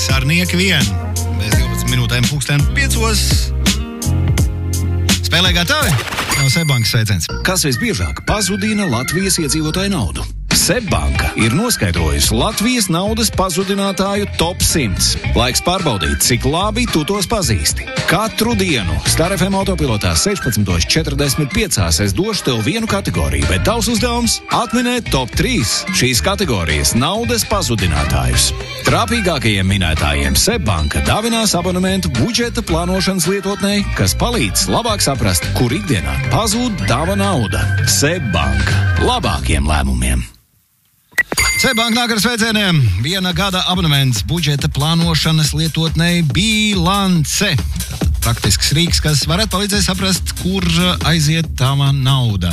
Sarnieki vien. Bez 12 minūtēm pulksten 5. Spēlē gatavi? No Seibankas sveiciens. Kas visbiežāk pazudina Latvijas iedzīvotāju naudu? Seibanka ir noskaidrojusi Latvijas naudas pazudinātāju top 100. Laiks pārbaudīt, cik labi tu tos pazīsti. Katru dienu Star FM autopilotā 16:45 es došu tev vienu kategoriju, bet tavs uzdevums atminēt top 3 šīs kategorijas naudas pazudinātājus. Trāpīgākajiem minētājiem Seibanka dāvinās abonementu budžeta plānošanas lietotnei, kas palīdz labāk saprast, kur ikdienā pazūd tava nauda. Seibanka. Labākiem lēmumiem. Seibanka nāk ar sveicieniem. 1 gada abonements budžeta plānošanas lietotnei Bilance. Praktisks rīks, kas varētu palīdzēt saprast, kur aiziet tava nauda.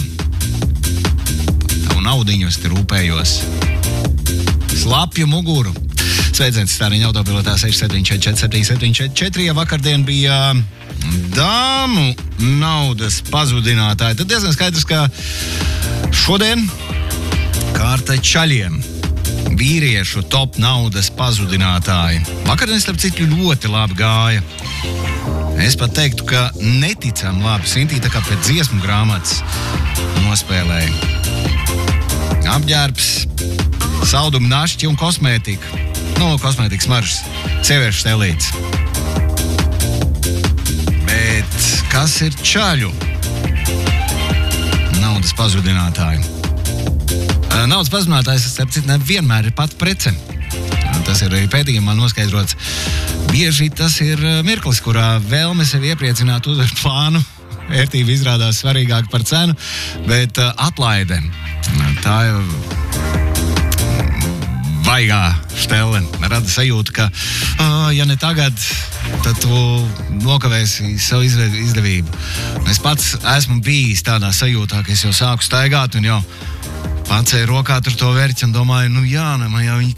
Tavu naudiņu es te rūpējos. Slapju muguru. Sveiciens Stāriņa autopilotā 67447744. Ja vakardien bija dāmu naudas pazudinātāji, tad diezgan skaidrs, ka šodien kārta čaļiem. Vīriešu top naudas pazudinātāji. Vakardien, starp citu, ļoti labi gāja. Es pat teiktu, ka neticam labi. Sintīta kā pēc dziesmu grāmatas nospēlēja. Apģērbs, saldumu našķi un kosmētika. Kosmētikas maržas. Sieviešu stelītes. Bet kas ir čaļu naudas pazudinātāji? Naudas pazudinātājs, starp citu, nevienmēr ir pat prece. Tas ir arī pētījumā noskaidrots. Bieži tas ir mirklis, kurā vēlme sevi iepriecināt uzvar plānu. Vērtība izrādās svarīgāka par cenu, bet atlaide. Tā ir vaigā štelle. Rada sajūta, ka, ja ne tagad, tad tu nokavēsi savu izdevību. Es pats esmu bijis tādā sajūtā, ka es jau sāku staigāt un jau pacēju rokā tur to vērķi un domāju, man jau viņi